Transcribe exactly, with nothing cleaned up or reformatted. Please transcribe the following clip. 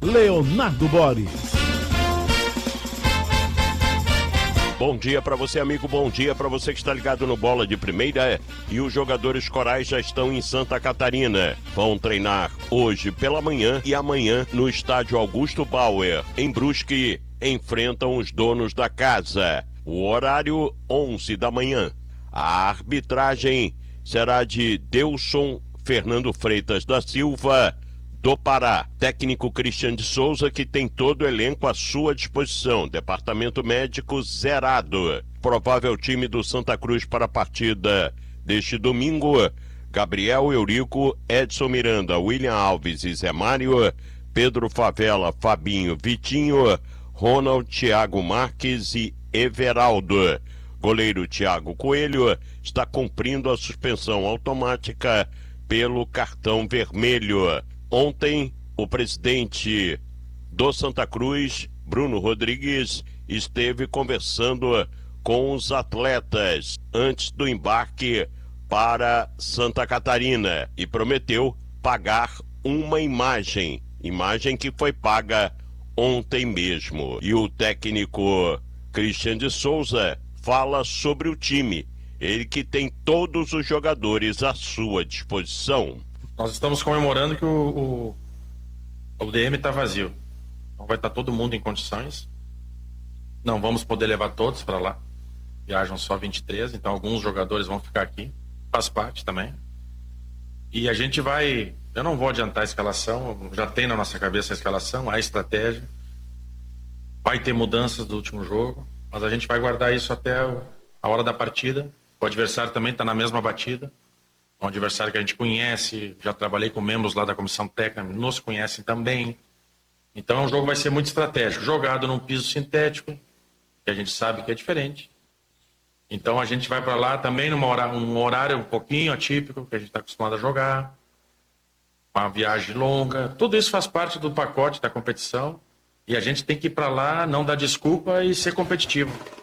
Leonardo Boris. Bom dia para você, amigo, bom dia para você que está ligado no Bola de Primeira. E os jogadores corais já estão em Santa Catarina. Vão treinar hoje pela manhã e amanhã no estádio Augusto Bauer, em Brusque. Enfrentam os donos da casa. O horário, onze da manhã. A arbitragem será de Delson Fernando Freitas da Silva, do Pará. Técnico Cristian de Souza, que tem todo o elenco à sua disposição. Departamento médico zerado. Provável time do Santa Cruz para a partida deste domingo: Gabriel Eurico, Edson Miranda, William Alves e Zé Mário, Pedro Favela, Fabinho, Vitinho, Ronald, Thiago Marques e Everaldo. Goleiro Thiago Coelho está cumprindo a suspensão automática pelo cartão vermelho. Ontem, o presidente do Santa Cruz, Bruno Rodrigues, esteve conversando com os atletas antes do embarque para Santa Catarina e prometeu pagar uma imagem, imagem que foi paga ontem mesmo. E o técnico Cristian de Souza fala sobre o time, ele que tem todos os jogadores à sua disposição. Nós estamos comemorando que o, o, o D M está vazio. Então vai estar todo mundo em condições. Não vamos poder levar todos para lá. Viajam só vinte e três, então alguns jogadores vão ficar aqui. Faz parte também. E a gente vai... Eu não vou adiantar a escalação, já tem na nossa cabeça a escalação, a estratégia. Vai ter mudanças do último jogo, mas a gente vai guardar isso até a hora da partida. O adversário também está na mesma batida. Um adversário que a gente conhece, já trabalhei com membros lá da comissão técnica, nos conhecem também. Então o jogo vai ser muito estratégico, jogado num piso sintético, que a gente sabe que é diferente. Então a gente vai para lá também num horário, um horário um pouquinho atípico, que a gente está acostumado a jogar, uma viagem longa, tudo isso faz parte do pacote da competição e a gente tem que ir para lá, não dar desculpa e ser competitivo.